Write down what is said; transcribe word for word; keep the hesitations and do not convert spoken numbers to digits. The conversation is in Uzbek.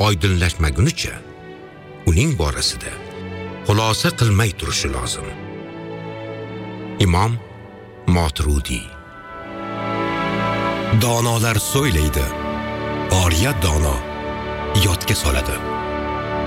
oydinlashmagunicha uning borasida xulosa qilmay turishi lozim. Imom Moturudi. Donolar so'ylaydi, oriyat dono yodga soladi.